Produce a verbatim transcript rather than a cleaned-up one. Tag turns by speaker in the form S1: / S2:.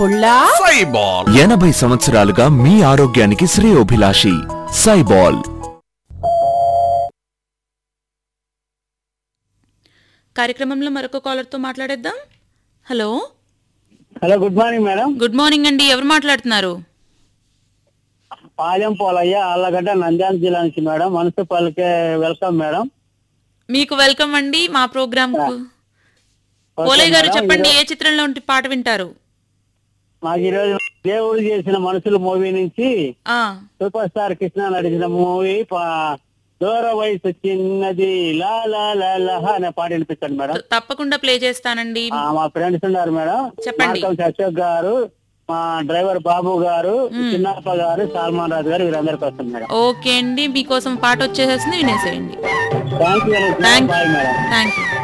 S1: పుల్లా
S2: సైబాల్ ఎనభై సంవత్సరాలుగా మీ ఆరోగ్యానికి శ్రేయోభిలాషి సైబాల్.
S3: కార్యక్రమంలో మరొక కాలర్ తో మాట్లాడేద్దాం. Hello
S4: hello, good morning madam.
S3: Good morning అండి. ఎవరు మాట్లాడుతున్నారు?
S4: పాలెం పోలయ్య, ఆళ్ళగడ్డ, నంద్యాల జిల్లా నుంచి మేడం. మనసు పలికే వెల్కమ్ మేడం.
S3: మీకు వెల్కమ్ అండి మా ప్రోగ్రామ్ కు. పోలయ్య గారు చెప్పండి, ఏ చిత్రంలో ఉంటే పాట వింటారు?
S4: మాకు ఈరోజు దేవుడు చేసిన మనుషులు మూవీ నుంచి
S3: ఆ
S4: సూపర్ స్టార్ కృష్ణ నడిచిన మూవీ దూర వయసు చిన్నది లా లా లా లా అనే పాట వినిపించండి మేడం.
S3: తప్పకుండా ప్లే చేస్తానండి.
S4: మా ఫ్రెండ్స్ ఉన్నారు మేడం.
S3: చెప్పండి.
S4: అశోక్ గారు, మా డ్రైవర్ బాబు గారు, చిన్నప్ప గారు, సల్మాన్ రాజు గారు, వీరందరికి వస్తుంది మేడం.
S3: ఓకే అండి, మీకోసం పాట వచ్చేసేసింది, వినేసేయండి.
S4: Thank you.
S3: Thank
S4: bye madam.
S3: Thank you.